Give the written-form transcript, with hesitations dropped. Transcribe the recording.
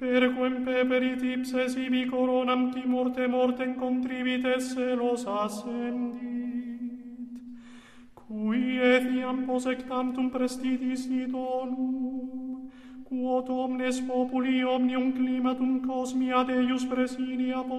Perquem peperit ipse sibi coronam qui mortem contrivit et celos ascendit, cui etiam posectantum prestidis idonum, quod omnes populi omnium climatum cosmia Deus presidia